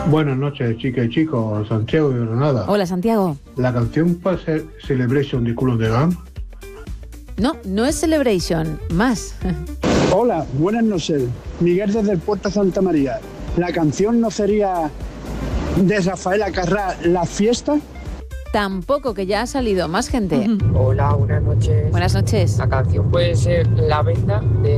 Buenas noches, chicas y chicos. Santiago de Granada. Hola, Santiago. ¿La canción puede ser Celebration de Cool and the Gang? No, no es Celebration. Más. Hola, buenas noches. Miguel desde el Puerto Santa María. ¿La canción no sería de Rafaela Carrà, La Fiesta? Tampoco, que ya ha salido más gente. Hola, buenas noches. Buenas noches. La canción puede ser La Venda de